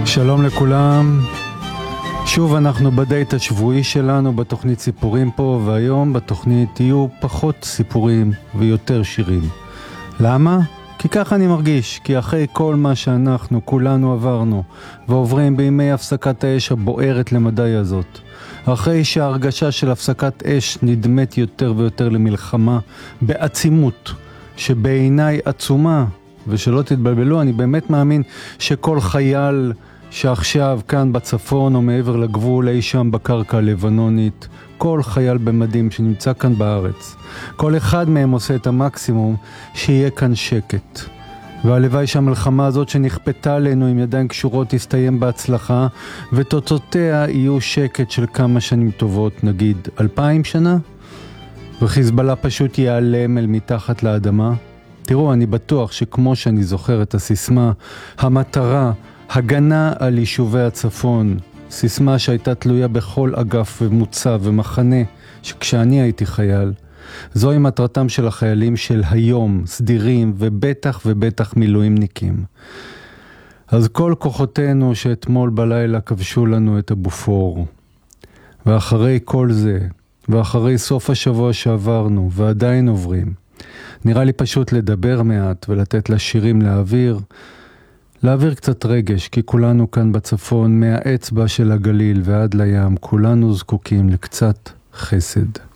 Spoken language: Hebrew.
שלום לכולם, שוב אנחנו בדייט השבועי שלנו בתוכנית סיפורים פה, והיום בתוכנית יהיו פחות סיפורים ויותר שירים. למה? כי ככה אני מרגיש, כי אחרי כל מה שאנחנו כולנו עברנו ועוברים בימי הפסקת האש הבוערת למדי הזאת, אחרי שההרגשה של הפסקת אש נדמת יותר ויותר למלחמה בעצימות שבעיניי עצומה, ושלא תתבלבלו, אני באמת מאמין שכל חייל שעכשיו כאן בצפון או מעבר לגבול אי שם בקרקע הלבנונית, כל חייל במדים שנמצא כאן בארץ, כל אחד מהם עושה את המקסימום שיהיה כאן שקט. והלוואי שהמלחמה הזאת שנכפתה עלינו עם ידיים קשורות תסתיים בהצלחה, ותוצאותיה יהיו שקט של כמה שנים טובות, נגיד 2000 שנה, וחיזבאללה פשוט ייעלם אל מתחת לאדמה. תראו, אני בטוח שכמו שאני זוכר את הסיסמה, המטרה, הגנה על יישובי הצפון, סיסמה שהייתה תלויה בכל אגף ומוצב ומחנה שכשאני הייתי חייל, זוהי מטרתם של החיילים של היום, סדירים ובטח מילואימניקים. אז כל כוחותינו שאתמול בלילה כבשו לנו את הבופור, ואחרי כל זה, ואחרי סוף השבוע שעברנו ועדיין עוברים, נראה לי פשוט לדבר מעט ולתת לשירים להעביר קצת רגש, כי כולנו כאן בצפון, מהאצבע של הגליל ועד לים, כולנו זקוקים לקצת חסד.